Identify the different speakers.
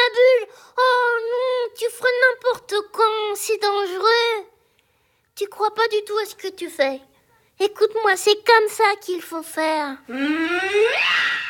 Speaker 1: funambule. Oh non, tu ferais n'importe quand, c'est dangereux. Tu crois pas du tout à ce que tu fais. Écoute-moi, c'est comme ça qu'il faut faire.